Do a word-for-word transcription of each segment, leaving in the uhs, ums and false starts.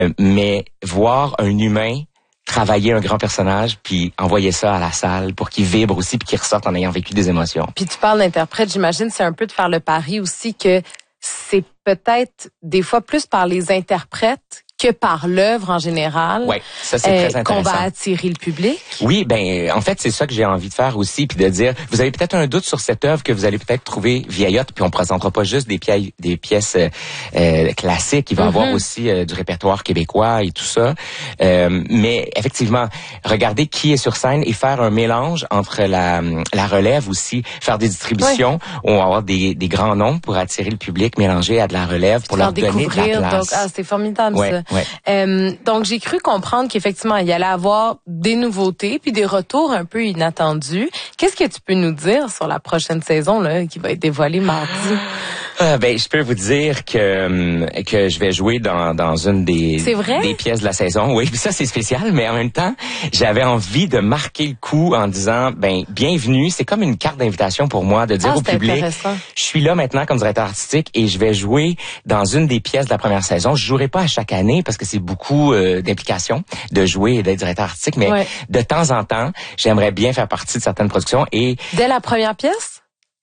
mais voir un humain travailler un grand personnage, puis envoyer ça à la salle pour qu'il vibre aussi, puis qu'il ressorte en ayant vécu des émotions. Puis tu parles d'interprète, j'imagine c'est un peu de faire le pari aussi que c'est peut-être des fois plus par les interprètes que par l'œuvre en général. Oui, ça c'est euh, très intéressant. Qu'on va attirer le public. Oui, ben en fait c'est ça que j'ai envie de faire aussi, puis de dire, vous avez peut-être un doute sur cette œuvre que vous allez peut-être trouver vieillotte, puis on présentera pas juste des pièces, des pièces euh, classiques, il va y mm-hmm. avoir aussi euh, du répertoire québécois et tout ça. Euh, mais effectivement, regardez qui est sur scène et faire un mélange entre la la relève aussi, faire des distributions oui. où on va avoir des des grands noms pour attirer le public, mélanger à de la relève pour leur donner de la place. Donc, ah, c'est formidable ouais, ça. Ouais. Euh, donc j'ai cru comprendre qu'effectivement il y allait avoir des nouveautés puis des retours un peu inattendus. Qu'est-ce que tu peux nous dire sur la prochaine saison là qui va être dévoilée mardi? Euh, ben je peux vous dire que que je vais jouer dans dans une des des pièces de la saison. Oui, ça c'est spécial, mais en même temps, j'avais envie de marquer le coup en disant ben bienvenue, c'est comme une carte d'invitation pour moi de dire ah, au public je suis là maintenant comme directeur artistique et je vais jouer dans une des pièces de la première saison. Je jouerai pas à chaque année parce que c'est beaucoup euh, d'implications de jouer et d'être directeur artistique, mais ouais. de temps en temps, j'aimerais bien faire partie de certaines productions et dès la première pièce?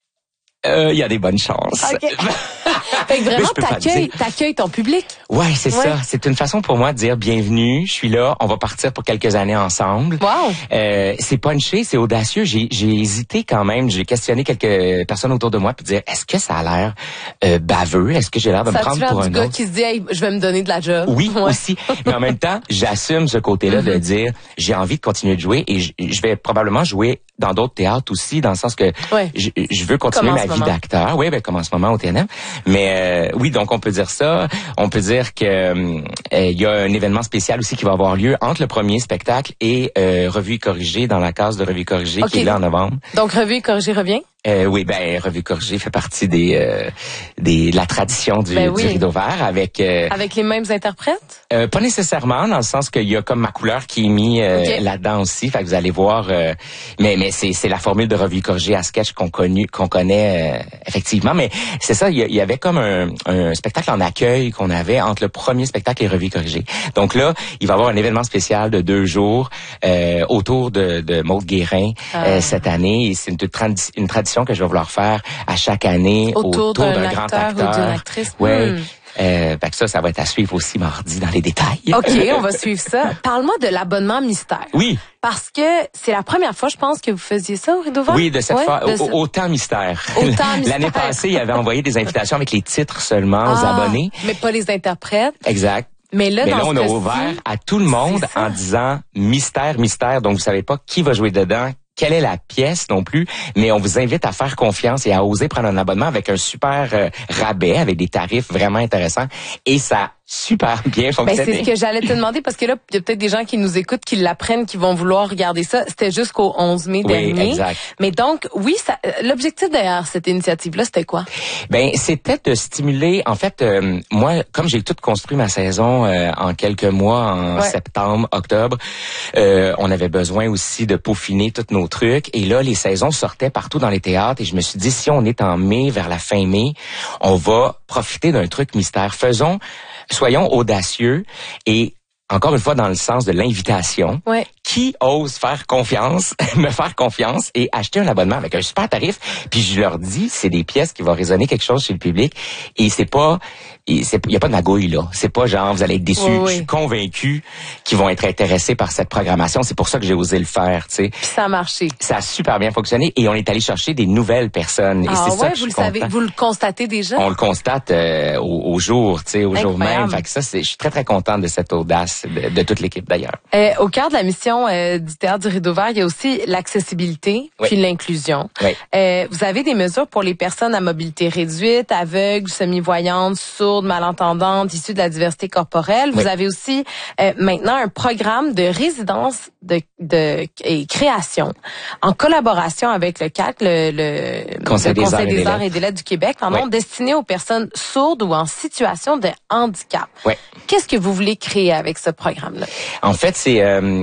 Il euh, y a des bonnes chances. Okay. Fait que vraiment, t'accueilles, t'accueilles ton public. Ouais, c'est ouais. ça. C'est une façon pour moi de dire bienvenue, je suis là, on va partir pour quelques années ensemble. Wow. Euh, c'est punché, c'est audacieux. J'ai, j'ai hésité quand même. J'ai questionné quelques personnes autour de moi pour dire est-ce que ça a l'air euh, baveux, est-ce que j'ai l'air de ça me prendre pour un du gars autre. Qui se dit hey, je vais me donner de la job. Oui, ouais. aussi. Mais en même temps, j'assume ce côté-là mm-hmm. de dire j'ai envie de continuer de jouer et je, je vais probablement jouer dans d'autres théâtres aussi, dans le sens que ouais. je, je veux continuer ma vie d'acteur. Oui, ben comme en ce moment au T N M. Mais euh, oui, donc on peut dire ça. On peut dire que euh, il y a un événement spécial aussi qui va avoir lieu entre le premier spectacle et euh, Revue et Corrigée dans la case de Revue et Corrigée okay. qui est là en novembre. Donc Revue et Corrigée revient? Euh, oui, ben Revue Corrigée fait partie des euh, des de la tradition du, ben oui. du Rideau Vert avec euh, avec les mêmes interprètes. Euh, pas nécessairement dans le sens qu'il y a comme ma couleur qui est mise euh, okay. là-dedans aussi. Fait que vous allez voir. Euh, mais mais c'est c'est la formule de Revue Corrigée à sketch qu'on connu qu'on connaît euh, effectivement. Mais c'est ça. Il y, y avait comme un, un spectacle en accueil qu'on avait entre le premier spectacle et Revue Corrigée. Donc là, il va y avoir un événement spécial de deux jours euh, autour de de Maude Guérin ah. euh, cette année. Et c'est une, tradi- une tradition que je vais vouloir faire à chaque année autour, autour d'un, d'un grand acteur acteur. Ou d'une actrice. Ouais. Hmm. Euh, fait que ça, ça va être à suivre aussi mardi dans les détails. OK, on va suivre ça. Parle-moi de l'abonnement mystère. Oui. Parce que c'est la première fois, je pense, que vous faisiez ça au Rideau Vert. Oui, de cette ouais, fois, de ce... autant mystère. Autant mystère. L'année passée, il avait envoyé des invitations avec les titres seulement ah, aux abonnés. Mais pas les interprètes. Exact. Mais là, Mais dans là on a ci, ouvert à tout le monde en disant mystère, mystère. Donc, vous savez pas qui va jouer dedans, quelle est la pièce non plus, mais on vous invite à faire confiance et à oser prendre un abonnement avec un super euh, rabais, avec des tarifs vraiment intéressants. Et ça super bien fonctionné. Ben, c'est ce que j'allais te demander parce que là, il y a peut-être des gens qui nous écoutent, qui l'apprennent, qui vont vouloir regarder ça. C'était jusqu'au onze mai oui, dernier. Exact. Mais donc, oui, ça, l'objectif derrière cette initiative-là, c'était quoi? Ben, c'était de stimuler. En fait, euh, moi, comme j'ai tout construit ma saison euh, en quelques mois, en ouais. septembre, octobre, euh, on avait besoin aussi de peaufiner tous nos trucs. Et là, les saisons sortaient partout dans les théâtres. Et je me suis dit, si on est en mai, vers la fin mai, on va profiter d'un truc mystère. Faisons Soyons audacieux et encore une fois dans le sens de l'invitation. Ouais. Qui ose faire confiance, me faire confiance et acheter un abonnement avec un super tarif. Puis je leur dis, c'est des pièces qui vont résonner quelque chose chez le public et c'est pas, il y a pas de magouille là. C'est pas genre vous allez être déçus. Oui, oui. Je suis convaincu qu'ils vont être intéressés par cette programmation. C'est pour ça que j'ai osé le faire, tu sais. Puis ça a marché. Ça a super bien fonctionné et on est allé chercher des nouvelles personnes. Ah et c'est ouais, ça que vous je le savez, vous le constatez déjà. On le constate euh, au, au jour, tu sais, au Incroyable. jour même. Fait que ça, c'est, je suis très très contente de cette audace de, de toute l'équipe d'ailleurs. Euh, au cœur de la mission euh, du Théâtre du Rideau Vert, il y a aussi l'accessibilité oui. puis l'inclusion. Oui. Euh, vous avez des mesures pour les personnes à mobilité réduite, aveugles, semi-voyantes, sourdes, malentendantes, issues de la diversité corporelle. Oui. Vous avez aussi euh, maintenant un programme de résidence de, de et création en collaboration avec le C A C, le, le Conseil, le des, Conseil arts des et Arts et des Lettres du Québec, pardon, oui. destiné aux personnes sourdes ou en situation de handicap. Oui. Qu'est-ce que vous voulez créer avec ce programme-là? En fait, c'est euh, une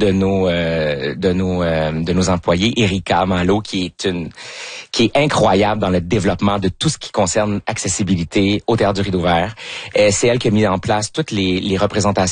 de nos euh, de nos euh, de nos employés, Erika Malo, qui est une qui est incroyable dans le développement de tout ce qui concerne accessibilité au Théâtre du Rideau Vert. Euh, c'est elle qui a mis en place toutes les, les représentations